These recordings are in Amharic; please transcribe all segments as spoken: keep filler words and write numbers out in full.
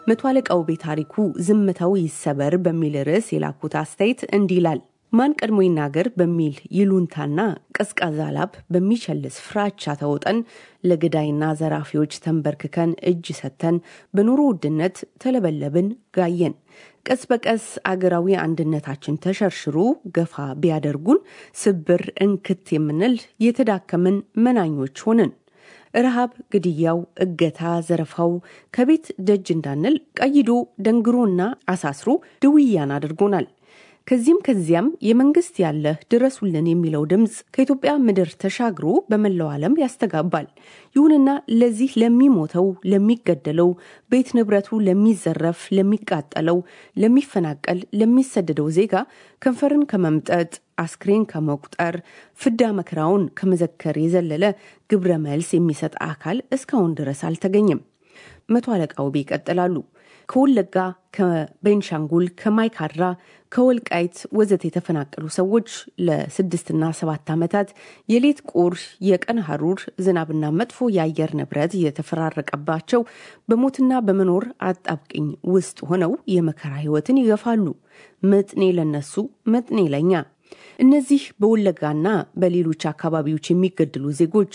መቶ አለቃው ቤታሪኩ ዝምታው ይሰበር በሚል ርዕስ የላኩት አስተያየት እንዲህ ይላል። ማን ቀድሞ ይናገር በሚል ይሉንታና ቀዝቃዛ ላብ በሚቸልስ ፍራቻ ተውጠን ለገዳይና ዘራፊዎች ተንበርክከን እጅ ሰተን በኑሮ ውድነት ተለበለብን ጋየን። ቀስ በቀስ አገራዊ አንድነታችን ተሸርሽሩ ገፋ ቢያደርጉን ስብር እንክት የምንል የተዳከምን መናኞች ሆነን ረሃብ ግድያው እገታ ዘረፋው ከቤት ደጅ እንዳንል ቀይዶ ደንግሮና አሳስሮ ድውያን አድርጎናል። ከዚህም ከዚያም የመንግስት ያለ ድረሱልን የሚለው ድምጽ ከኢትዮጵያ ምድር ተሻግሮ በመላው ዓለም ያስተጋባል። ይሁንና ለዚህ ለሚሞተው ለሚገደለው ቤት ንብረቱ ለሚዘረፍ ለሚቃጠለው ለሚፈናቀል ለሚሰደደው ዜጋ ከንፈርን ከመምጠጥ አስክሬን ከመቁጠር ፍዳ መከራውን ከመዘከር የዘለለ ግብረ መልስ የሚሰጥ አካል እስካሁን ድረስ አልተገኘም። መቶ አለቃው ይቀጥላሉ። ከወለጋ ከቤንሻንጉል ከማይካድራ ከወልቃይት ወዘተ የተፈናቀሉ ሰዎች ለስድስትና ሰባት ዓመታት የሌት ቁር የቀን ሐሩር ዝናብና መጥፎ የአየር ንብረት የተፈራረቀባቸው በሞትና በመኖር አጣብቅኝ ውስጥ ሆነው የመከራ ህይወትን ይገፋሉ። መጥኔ ለነሱ መጥኔ ለኛ። እነዚህ በወለጋና በሌሎች አካባቢዎች የሚገደሉ ዜጎች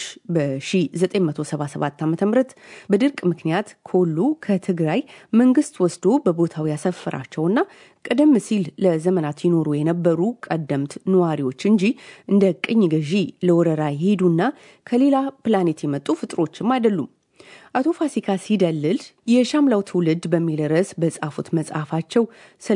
በ1977 ዓ.ም በድርቅ ምክንያት ኮሉ ከትግራይ መንግስት ወስዶ በቦታው ያሰፈራቸውና ቀደም ሲል ለዘመናት ይኖሩ የነበሩ ቀደምት ነዋሪዎች እንጂ እንደ ቅኝ ገዢ ለወረራ ይሄዱና ከሌላ ፕላኔት የመጡ ፍጥሮችም አይደሉም። አቶ ፋሲካ ሲደልል የሻምላው ትውልድ በሚል ርዕስ በጻፉት መጽሐፋቸው ስለ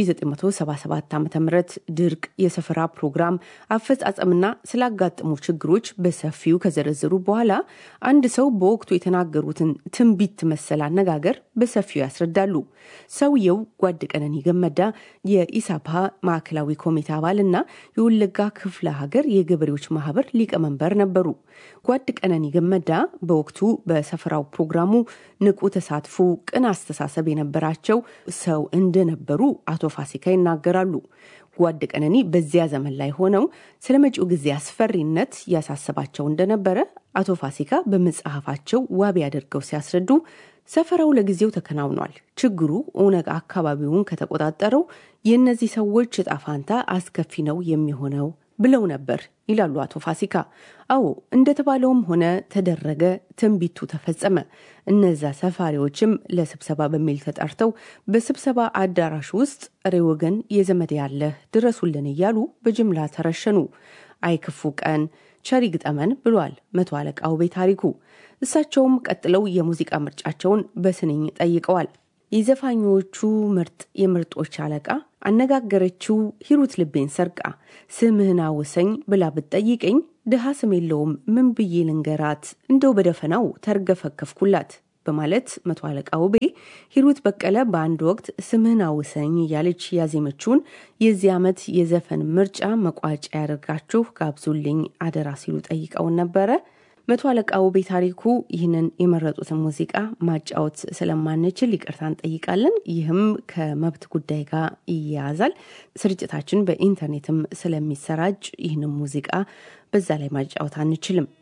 ሺ977 ዓ.ም ድርቅ የሰፈራ ፕሮግራም አፈጻጸምና ስላጋጠሙ ችግሮች በሰፊው ከዘረዘሩ በኋላ አንድ ሰው በወቅቱ የተናገሩትን ትንቢት መሰል አነጋገር በሰፊው ያስረዳሉ። ሰውየው ጓድ ቀነኒ ገመዳ የኢሳፓ ማዕከላዊ ኮሚቴ አባልና የወለጋ ክፍለ ሀገር የገበሬዎች ማህበር ሊቀመንበር ነበሩ። ጓድ ቀነኒ ገመዳ በወቅቱ በሰፈራው ፕሮግራሙ ንቁ ተሳትፎ ቅን አስተሳሰብ የነበራቸው ሰው እንደነበሩ አቶ ፋሲካ ይናገራሉ። ጓድ ቀነኒ በዚያ ዘመን ላይ ሆነው ስለመጪው ጊዜ አስፈሪነት ያሳሰባቸው እንደነበረ አቶ ፋሲካ በመጽሐፋቸው ዋቢ አድርገው ሲያስረዱ ሰፈራው ለጊዜው ተከናውኗል። ችግሩ ኦነግ አካባቢውን ከተቆጣጠረው የነዚህ ሰዎች ዕጣ ፈንታ አስከፊ ነው የሚሆነው ብለው ነበር ይላሉ አቶ ፋሲካ። አዎ እንደተባለውም ሆነ ተደረገ፣ ትንቢቱ ተፈጸመ። እነዛ ሰፋሪዎችም ለስብሰባ በሚል ተጠርተው በስብሰባ አዳራሽ ውስጥ ሬ ወገን የዘመድ ያለ ድረሱልን እያሉ በጅምላ ተረሸኑ። አይክፉ ቀን ቸሪ ግጠመን ብሏል መቶ አለቃው ቤታሪኩ። እሳቸውም ቀጥለው የሙዚቃ ምርጫቸውን በስንኝ ጠይቀዋል። የዘፋኞቹ ምርጥ የምርጦች አለቃ አነጋገረችው ሂሩት ልቤን ሰርቃ ስምህን አውሰኝ ብላ ብትጠይቀኝ ድሃ ስም የለውም ምን ብዬ ልንገራት እንደው በደፈናው ተርገፈከፍኩላት በማለት መቶ አለቃው ቤ ሂሩት በቀለ በአንድ ወቅት ስምህን አውሰኝ ያለች ያዜመችውን የዚህ ዓመት የዘፈን ምርጫ መቋጫ ያደርጋችሁ ጋብዙልኝ አደራ ሲሉ ጠይቀው ነበር። መቶ አለቃው ቤታሪኩ ይህንን የመረጡትን ሙዚቃ ማጫወት ስለማንችል ይቅርታን ጠይቃለን። ይህም ከመብት ጉዳይ ጋር ይያያዛል። ስርጭታችን በኢንተርኔትም ስለሚሰራጭ ይህንን ሙዚቃ በዛ ላይ ማጫወት አንችልም።